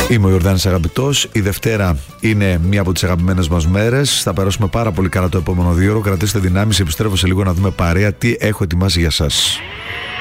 Είμαι ο Ιορδάνης Αγαπητός. Η Δευτέρα είναι μία από τις αγαπημένες μας μέρες. Θα περάσουμε πάρα πολύ καλά το επόμενο 2 ώρο. Κρατήστε δυνάμεις. Επιστρέφω σε λίγο να δούμε παρέα τι έχω ετοιμάσει για σας.